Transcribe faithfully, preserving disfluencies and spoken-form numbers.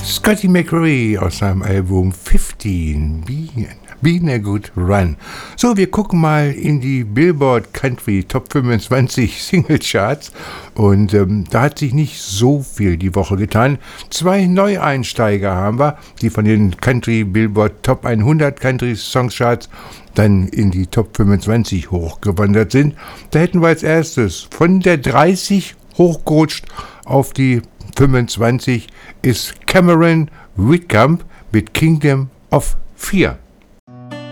Scotty McRae aus seinem Album fifteen, Been a Good Run. So, wir gucken mal in die Billboard Country Top fünfundzwanzig Single Charts und ähm, da hat sich nicht so viel die Woche getan. Zwei Neueinsteiger haben wir, die von den Country Billboard Top hundert Country Song Charts dann in die Top fünfundzwanzig hochgewandert sind. Da hätten wir als erstes von der dreißig hochgerutscht auf die fünfundzwanzig ist Cameron Whitcomb mit Kingdom of Fear.